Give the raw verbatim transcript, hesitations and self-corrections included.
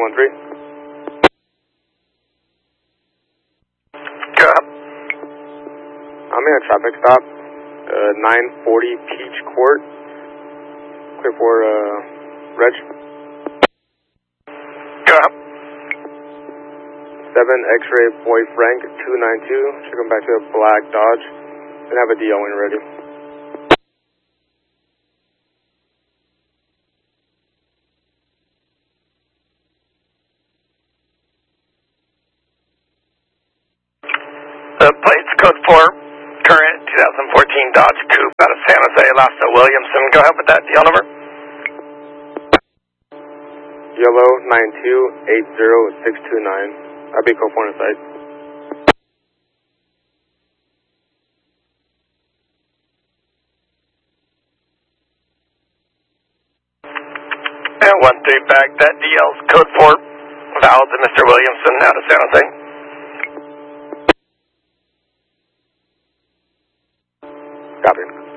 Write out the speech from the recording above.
one three. Go ahead. I'm in a traffic stop, uh, nine forty Peach Court. Clear for, uh, Reg. Go ahead. seven X-ray Boy Frank two nine two. Should come back to a black Dodge. And have a D L when you're ready. The plate's code four, current twenty fourteen Dodge Coupe out of San Jose, Lassa Williamson. Go ahead with that D L number. Yellow nine two eight zero six two nine. I'll be code four on the site. And one three back, that D L's code four, valid to Mister Williamson out of San Jose. Copy.